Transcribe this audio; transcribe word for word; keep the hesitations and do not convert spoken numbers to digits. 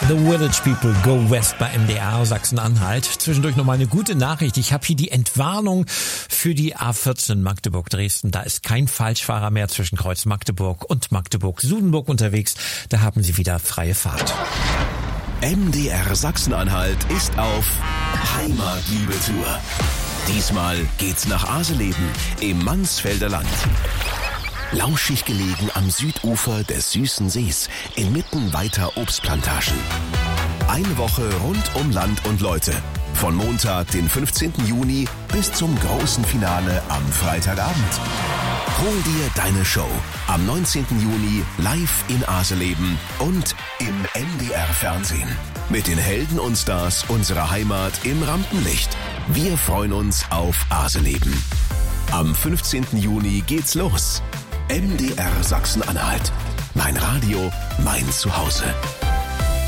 The Village People Go West bei M D R Sachsen-Anhalt. Zwischendurch nochmal eine gute Nachricht. Ich habe hier die Entwarnung für die A vierzehn Magdeburg-Dresden. Da ist kein Falschfahrer mehr zwischen Kreuz Magdeburg und Magdeburg-Sudenburg unterwegs. Da haben Sie wieder freie Fahrt. M D R Sachsen-Anhalt ist auf Heimatliebe-Tour. Diesmal geht's nach Aseleben im Mansfelder Land. Lauschig gelegen am Südufer des Süßen Sees, inmitten weiter Obstplantagen. Eine Woche rund um Land und Leute. Von Montag, den fünfzehnten Juni bis zum großen Finale am Freitagabend. Hol dir deine Show am neunzehnten Juni live in Aseleben und im M D R-Fernsehen. Mit den Helden und Stars unserer Heimat im Rampenlicht. Wir freuen uns auf Aseleben. Am fünfzehnten Juni geht's los. M D R Sachsen-Anhalt. Mein Radio, mein Zuhause.